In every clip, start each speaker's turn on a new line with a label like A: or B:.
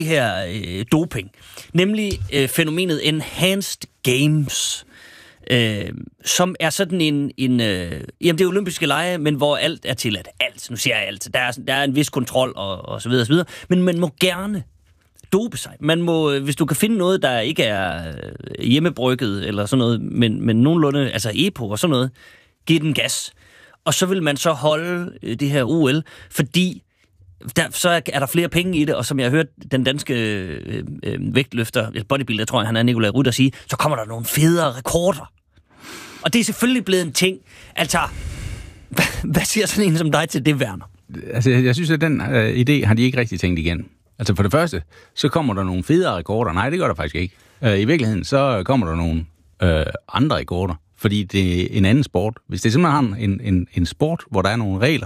A: her doping, nemlig fænomenet enhanced games, som er sådan jamen det er olympiske lege, men hvor alt er tilladt. Alt, nu siger jeg alt. Der er en vis kontrol og så videre, så videre. Men man må gerne dope sig. Man må, hvis du kan finde noget, der ikke er hjemmebrygget eller sådan noget, men nogenlunde, altså EPO og sådan noget, giv den gas. Og så vil man så holde det her OL, fordi så er der flere penge i det, og som jeg har hørt den danske vægtløfter, eller bodybuilder, tror jeg, han er Nikolaj Rytter, sige, så kommer der nogle federe rekorder. Og det er selvfølgelig blevet en ting. Altså, hvad siger sådan en som dig til det, Werner?
B: Altså, jeg synes, at den idé har de ikke rigtig tænkt igen. Altså, for det første, så kommer der nogle federe rekorder. Nej, det gør der faktisk ikke. I virkeligheden, så kommer der nogle andre rekorder, fordi det er en anden sport. Hvis det simpelthen har en sport, hvor der er nogle regler,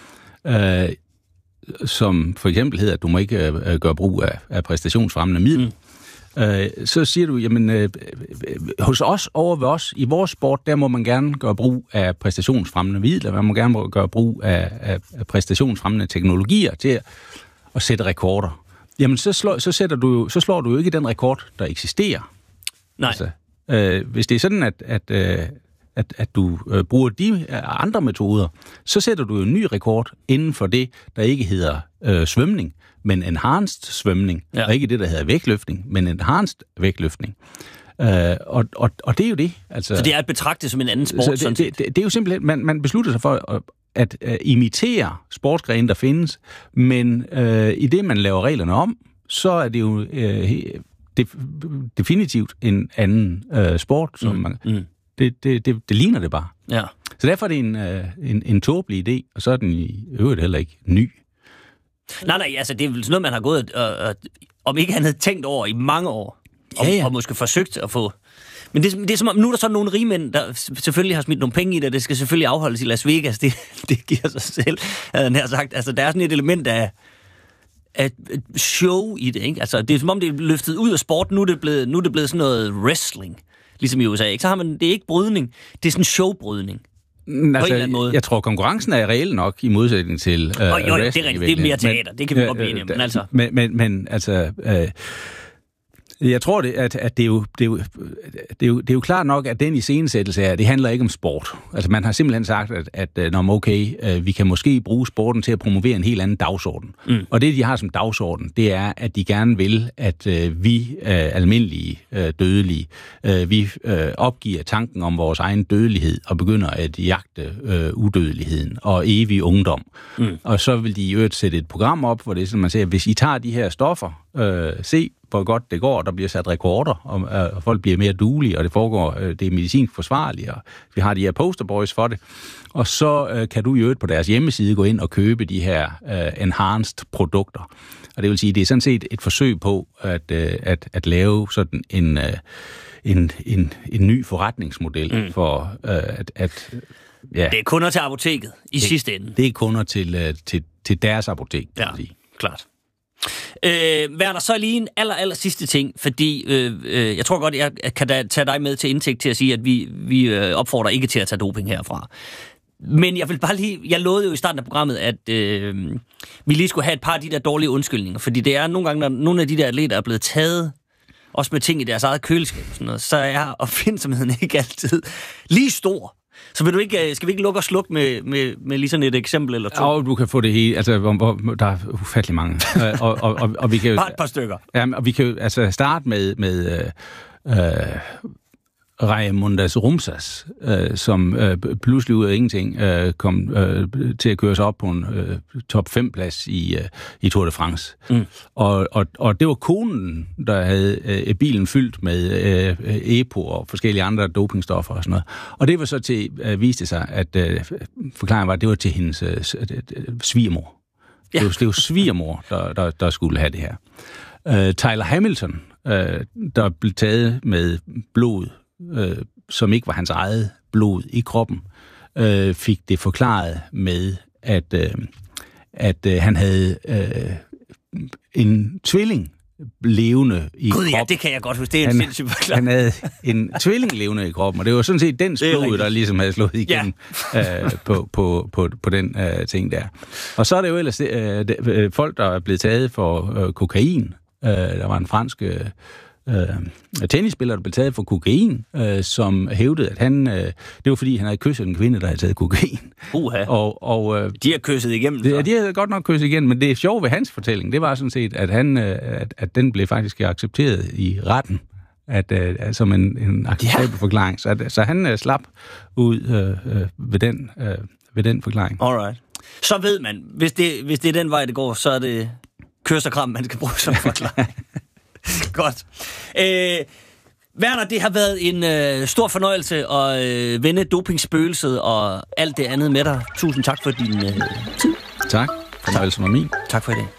B: som for eksempel hedder, at du må ikke gøre brug af præstationsfremmende middel, så siger du, jamen, hos os, over ved os, i vores sport, der må man gerne gøre brug af præstationsfremmende midler, man må gerne gøre brug af præstationsfremmende teknologier til at sætte rekorder. Jamen, så slår du jo ikke den rekord, der eksisterer.
A: Nej.
B: Altså, hvis det er sådan, at du bruger de andre metoder, så sætter du en ny rekord inden for det, der ikke hedder svømning, men enhanced svømning, og ikke det, der hedder vægtløftning, men enhanced vægtløftning. Og det er jo det. Altså,
A: så det er at betragte som en anden sport?
B: Det er jo simpelthen, man beslutter sig for at imitere sportsgrene, der findes, men i det, man laver reglerne om, så er det jo definitivt en anden sport, som man... Det ligner det bare.
A: Ja.
B: Så derfor er det en tåbelig idé, og så er den i øvrigt heller ikke ny.
A: Nej, altså det er vel sådan noget, man har gået og om ikke han havde tænkt over i mange år, og måske forsøgt at få... Men det er som om, nu er der sådan nogle rigmænd, der selvfølgelig har smidt nogle penge i det, og det skal selvfølgelig afholdes i Las Vegas, det giver sig selv, havde han her sagt. Altså der er sådan et element af show i det, ikke? Altså det er som om, det er løftet ud af sport, nu er det blevet sådan noget wrestling. Ligesom i USA, ikke? Så har man, det er ikke brydning, det er sådan showbrydning.
B: Altså, på en eller anden måde. Jeg tror, konkurrencen er reel nok i modsætning til wrestling.
A: Jo, det er rigtigt, det er mere teater, det kan vi godt blive enige om.
B: Men altså... Jeg tror, at det er jo klart nok, at den iscenesættelse her, det handler ikke om sport. Altså man har simpelthen sagt, at når okay, vi kan måske bruge sporten til at promovere en helt anden dagsorden. Og det, de har som dagsorden, det er, at de gerne vil, at vi almindelige dødelige, vi opgiver tanken om vores egen dødelighed og begynder at jagte udødeligheden og evig ungdom. Og så vil de i øvrigt sætte et program op, hvor det er sådan, man siger, hvis I tager de her stoffer, se hvor godt det går, der bliver sat rekorder, og folk bliver mere duelige, og det foregår, det er medicinsk forsvarligt, og vi har de her posterboys for det. Og så kan du i øvrigt på deres hjemmeside gå ind og købe de her enhanced produkter. Og det vil sige, det er sådan set et forsøg på at lave sådan en ny forretningsmodel for at ja.
A: Det er kunder til apoteket i sidste ende.
B: Det er kunder til deres apotek, kan man sige.
A: Klart. Werner, så lige en aller sidste ting, fordi jeg tror godt, jeg kan da tage dig med til indtægt til at sige, at vi opfordrer ikke til at tage doping herfra. Men jeg vil bare lige, jeg lovede jo i starten af programmet, at vi lige skulle have et par af de der dårlige undskyldninger, fordi det er nogle gange, når nogle af de der atleter er blevet taget, også med ting i deres eget køleskab og sådan noget, så er opfindsomheden ikke altid lige stor. Så vil du ikke, skal vi ikke lukke og slukke med lige sådan et eksempel eller to?
B: Ja, du kan få det hele. Altså, der er ufattelig mange. og vi kan jo,
A: bare et par stykker.
B: Ja, og vi kan jo altså starte med Raimundas Rumsas, som pludselig ud af ingenting kom til at køre sig op på en top 5-plads i Tour de France. Og det var konen, der havde bilen fyldt med EPO og forskellige andre dopingstoffer og sådan noget. Og det var så til, viste sig, at forklaringen var, at det var til hendes svigermor. Ja. Det var svigermor, der skulle have det her. Tyler Hamilton, der blev taget med blod, som ikke var hans eget blod i kroppen, fik det forklaret med, at han havde en tvilling levende i kroppen.
A: Ja, det kan jeg godt huske. Det er en sindssygt forklaring.
B: Han havde en tvilling levende i kroppen, og det var sådan set den blod, der ligesom havde slået igennem på den ting der. Og så er det jo ellers folk, der er blevet taget for kokain, Der var en fransk tennisspiller, der blev taget for kokain, som hævdede, at det var fordi, han havde kysset en kvinde, der havde taget kokain. Og
A: de har kysset igennem.
B: Ja, de har godt nok kysset igennem, men det sjove ved hans fortælling, det var sådan set, at at den blev faktisk accepteret i retten, som en acceptabel forklaring. Så han slap ud ved den forklaring.
A: Alright. Så ved man, hvis det er den vej, det går, så er det kys og kram, man skal bruge som forklaring. Godt. Werner, det har været en stor fornøjelse at vende dopingspøgelset og alt det andet med dig. Tusind tak for din tid.
B: Tak. Fornøjelsen var min.
A: Tak for det.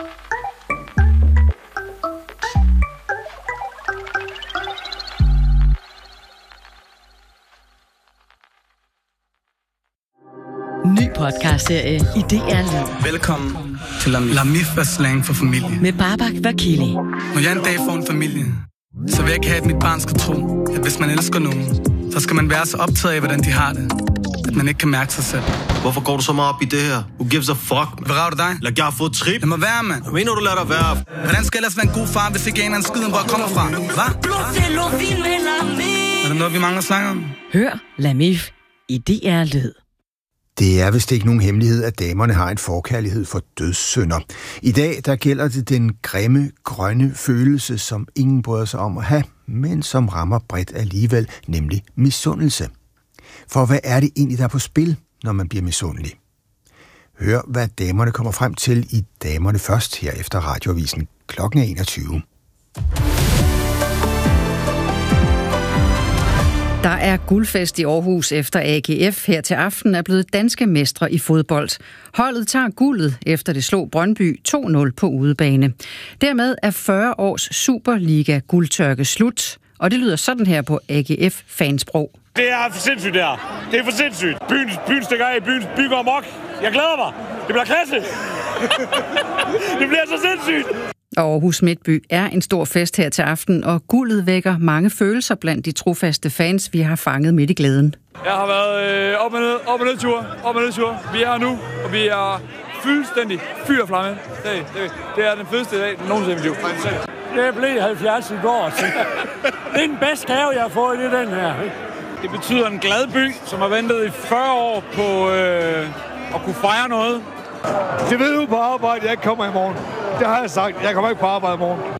C: Ny podcastserie i DR Lyd.
D: Velkommen til Lamif er slang for familie.
C: Med Babak Vakili.
D: Når jeg en dag får en familie, så vil jeg ikke have, at mit barn skal tro, at hvis man elsker nogen, så skal man være så optaget af, hvordan de har det, at man ikke kan mærke sig selv.
E: Hvorfor går du så meget op i det her? Who gives a fuck?
D: Hvad rager du dig?
E: Jeg har fået trip.
D: Lad mig være, mand.
E: Hvad mener du, lader dig være?
D: Hvordan skal jeg ellers være en god far, hvis ikke en eller anden skid om, hvor jeg kommer fra? Hvad? Er der noget, vi mangler at snakke om?
C: Hør Lamif i DR Lyd.
F: Det er vist ikke nogen hemmelighed, at damerne har en forkærlighed for dødssynder. I dag der gælder det den grimme, grønne følelse, som ingen bryder sig om at have, men som rammer bredt alligevel, nemlig misundelse. For hvad er det egentlig, der er på spil, når man bliver misundelig? Hør, hvad damerne kommer frem til i Damerne Først her efter Radioavisen klokken 21.
G: Der er guldfest i Aarhus efter AGF her til aften er blevet danske mestre i fodbold. Holdet tager guldet efter det slog Brøndby 2-0 på udebane. Dermed er 40 års Superliga-guldtørke slut, og det lyder sådan her på AGF-fansprog.
H: Det er for sindssygt, det her. Det er for sindssygt. Byen stikker af, byen bygger amok. Jeg glæder mig. Det bliver klasse. Det bliver så sindssygt.
G: Aarhus Midtby er en stor fest her til aften, og guldet vækker mange følelser blandt de trofaste fans, vi har fanget midt i glæden.
H: Jeg har været op og ned tur. Vi er her nu, og vi er fuldstændig fyr og flamme. Det er den fedeste dag nogensinde i mit liv. Det blev 70 i går. Det er den bedste gave, jeg har fået i den her. Det betyder en glad by, som har ventet i 40 år på at kunne fejre noget. Det ved du på arbejde, jeg ikke kommer i morgen. Det har jeg sagt. Jeg kommer ikke på arbejde i morgen.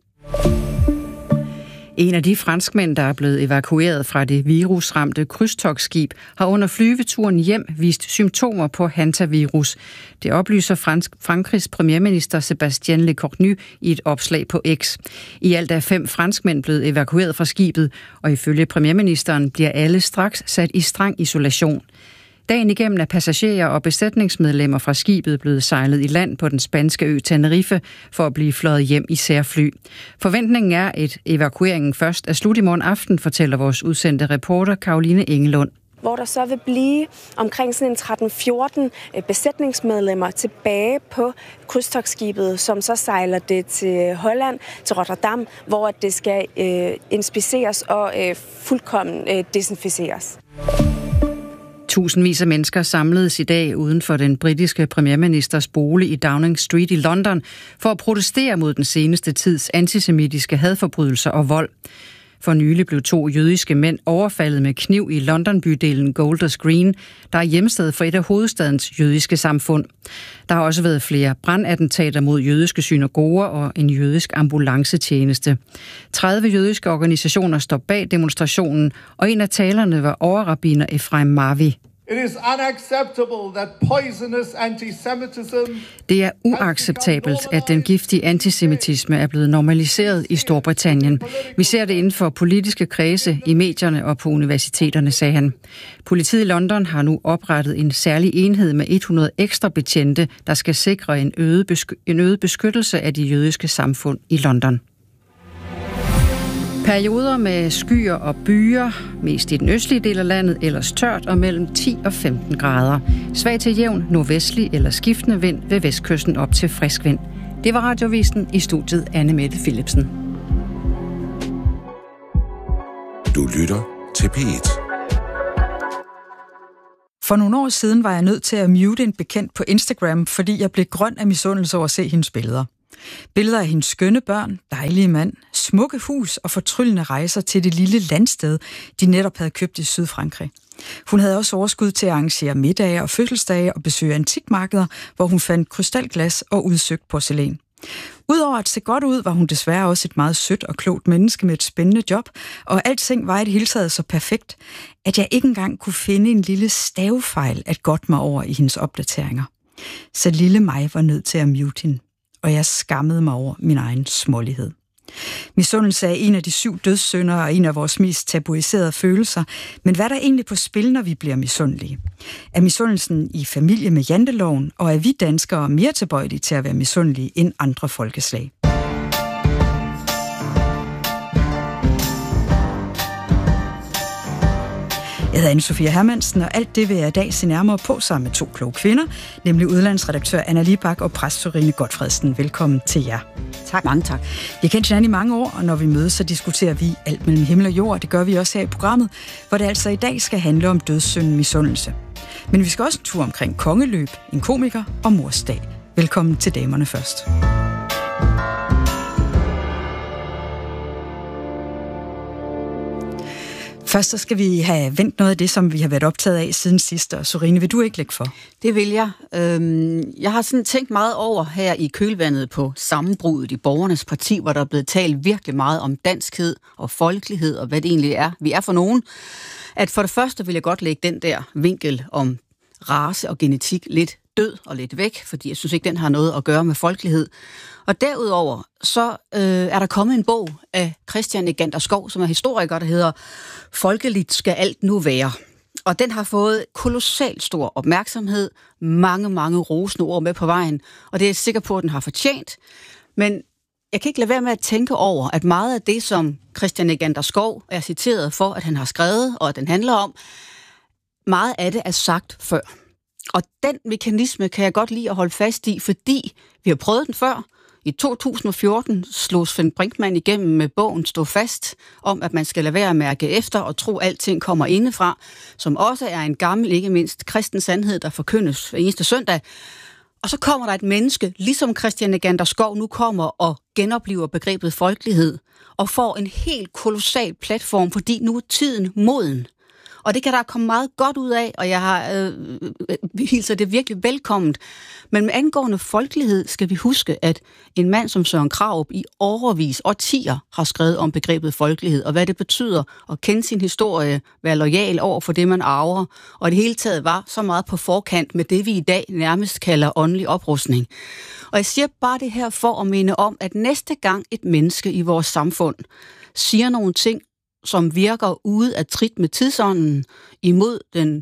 G: En af de franskmænd, der er blevet evakueret fra det virusramte krydstogtskib, har under flyveturen hjem vist symptomer på hantavirus. Det oplyser Frankrigs premierminister Sébastien Lecornu i et opslag på X. I alt er 5 franskmænd blevet evakueret fra skibet, og ifølge premierministeren bliver alle straks sat i streng isolation. Dagen igennem er passagerer og besætningsmedlemmer fra skibet blevet sejlet i land på den spanske ø Tenerife for at blive fløjet hjem i særfly. Forventningen er, at evakueringen først er slut i morgen aften, fortæller vores udsendte reporter Caroline Engelund.
I: Hvor der så vil blive omkring sådan en 13-14 besætningsmedlemmer tilbage på krydstogtskibet, som så sejler det til Holland, til Rotterdam, hvor det skal inspiceres og fuldkommen desinficeres.
G: Tusindvis af mennesker samledes i dag uden for den britiske premierministers bolig i Downing Street i London for at protestere mod den seneste tids antisemitiske hadforbrydelser og vold. For nylig blev 2 jødiske mænd overfaldet med kniv i London-bydelen Golders Green, der er hjemsted for et af hovedstadens jødiske samfund. Der har også været flere brandattentater mod jødiske synagoger og en jødisk ambulancetjeneste. 30 jødiske organisationer står bag demonstrationen, og en af talerne var overrabbiner Efraim Marvi. Det er uacceptabelt, at den giftige antisemitisme er blevet normaliseret i Storbritannien. Vi ser det inden for politiske kredse, i medierne og på universiteterne, sagde han. Politiet i London har nu oprettet en særlig enhed med 100 ekstra betjente, der skal sikre en øget beskyttelse af de jødiske samfund i London. Perioder med skyer og byer, mest i den østlige del af landet, ellers tørt og mellem 10 og 15 grader. Svag til jævn, nordvestlig eller skiftende vind ved vestkysten op til frisk vind. Det var Radioavisen, i studiet Anne Mette Philipsen.
J: Du lytter til P1.
K: For nogle år siden var jeg nødt til at mute en bekendt på Instagram, fordi jeg blev grøn af misundelse over at se hendes billeder. Billeder af hendes skønne børn, dejlige mand, smukke hus og fortryllende rejser til det lille landsted, de netop havde købt i Sydfrankrig. Hun havde også overskud til at arrangere middage og fødselsdage og besøge antikmarkeder, hvor hun fandt krystalglas og udsøgt porcelæn. Udover at se godt ud, var hun desværre også et meget sødt og klogt menneske med et spændende job, og alting var i det hele taget så perfekt, at jeg ikke engang kunne finde en lille stavefejl at godte mig over i hendes opdateringer. Så lille mig var nødt til at mute hende, og jeg skammede mig over min egen smålighed. Misundelse er en af de 7 dødssynder og en af vores mest tabuiserede følelser, men hvad er der egentlig på spil, når vi bliver misundelige? Er misundelsen i familie med janteloven, og er vi danskere mere tilbøjelige til at være misundelige end andre folkeslag? Jeg hedder Anne-Sophie Hermansen, og alt det vil jeg i dag se nærmere på sammen med 2 kloge kvinder, nemlig udlandsredaktør Anna Libak og præst Sørine Gotfredsen. Velkommen til jer.
L: Tak. Mange tak.
K: Vi har kendt hinanden i mange år, og når vi mødes, så diskuterer vi alt mellem himmel og jord. Det gør vi også her i programmet, hvor det altså i dag skal handle om dødssynden misundelse. Men vi skal også en tur omkring kongeløb, en komiker og morsdag. Velkommen til damerne først. Først så skal vi have vendt noget af det, som vi har været optaget af siden sidst. Og Sørine, vil du ikke lægge for?
L: Det vil jeg. Jeg har sådan tænkt meget over her i kølvandet på sammenbruddet i Borgernes Parti, hvor der er blevet talt virkelig meget om danskhed og folkelighed og hvad det egentlig er, vi er for nogen. At for det første vil jeg godt lægge den der vinkel om race og genetik lidt død og lidt væk, fordi jeg synes ikke, den har noget at gøre med folkelighed. Og derudover så er der kommet en bog af Christian Egander Skov, som er historiker, der hedder Folkeligt skal alt nu være. Og den har fået kolossalt stor opmærksomhed, mange rosende ord med på vejen, og det er jeg sikker på, at den har fortjent. Men jeg kan ikke lade være med at tænke over, at meget af det, som Christian Egander Skov er citeret for, at han har skrevet, og at den handler om, meget af det er sagt før. Og den mekanisme kan jeg godt lide at holde fast i, fordi vi har prøvet den før. I 2014 slog Svend Brinkmann igennem med bogen Stå fast, om at man skal lade være at mærke efter og tro, at alting kommer indefra, som også er en gammel, ikke mindst kristen sandhed, der forkyndes hver eneste søndag. Og så kommer der et menneske, ligesom Christian Egander Skov nu kommer og genopliver begrebet folkelighed, og får en helt kolossal platform, fordi nu er tiden moden. Og det kan der komme meget godt ud af, og jeg har hilser det virkelig velkomment. Men med angående folkelighed skal vi huske, at en mand som Søren Krarup i årtier har skrevet om begrebet folkelighed, og hvad det betyder at kende sin historie, være lojal over for det, man arver, og det hele taget var så meget på forkant med det, vi i dag nærmest kalder åndelig oprustning. Og jeg siger bare det her for at minde om, at næste gang et menneske i vores samfund siger nogle ting, som virker ude af trit med tidsånden, imod den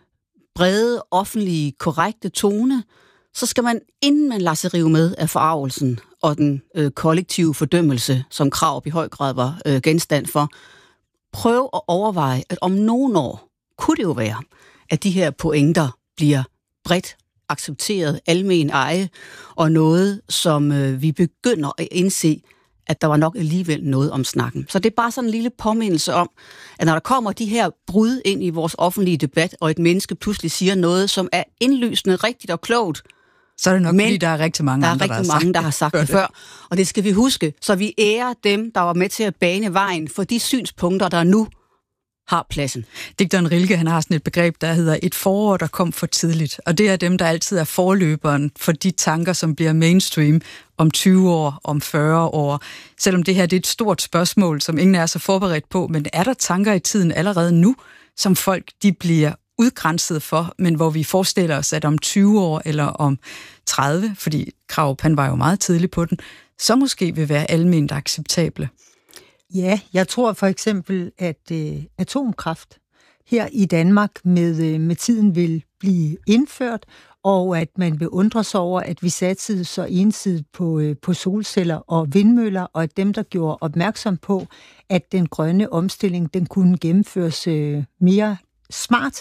L: brede, offentlige, korrekte tone, så skal man, inden man lader sig rive med af forargelsen og den kollektive fordømmelse, som Krarup i høj grad var genstand for, prøve at overveje, at om nogle år kunne det jo være, at de her pointer bliver bredt accepteret, almen eje, og noget, som vi begynder at indse, at der var nok alligevel noget om snakken. Så det er bare sådan en lille påmindelse om, at når der kommer de her brud ind i vores offentlige debat, og et menneske pludselig siger noget, som er indlysende, rigtigt og klogt,
K: så er det nok, fordi der er rigtig mange andre,
L: der har sagt det før. Og det skal vi huske, så vi ærer dem, der var med til at bane vejen for de synspunkter, der nu har pladsen.
K: Digteren Rilke, han har sådan et begreb, der hedder et forår, der kom for tidligt. Og det er dem, der altid er forløberen for de tanker, som bliver mainstream om 20 år, om 40 år. Selvom det her det er et stort spørgsmål, som ingen er så forberedt på, men er der tanker i tiden allerede nu, som folk de bliver udgrænset for, men hvor vi forestiller os, at om 20 år eller om 30, fordi Krarup, han var jo meget tidlig på den, så måske vil være alment acceptable.
M: Ja, jeg tror for eksempel, at atomkraft her i Danmark med tiden vil blive indført, og at man vil undre sig over, at vi satsede så ensidigt på solceller og vindmøller, og at dem, der gjorde opmærksom på, at den grønne omstilling den kunne gennemføres mere smart,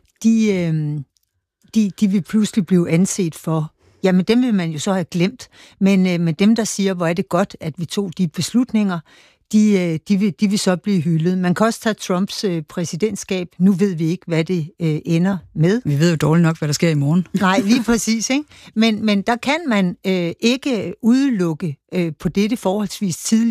M: de vil pludselig blive anset for. Jamen, dem vil man jo så have glemt, men dem, der siger, hvor er det godt, at vi tog de beslutninger, de vil så blive hyldet. Man kan også tage Trumps præsidentskab. Nu ved vi ikke, hvad det ender med.
K: Vi ved jo dårligt nok, hvad der sker i morgen.
M: Nej, lige præcis, ikke? Men der kan man ikke udelukke på dette forholdsvis tidligt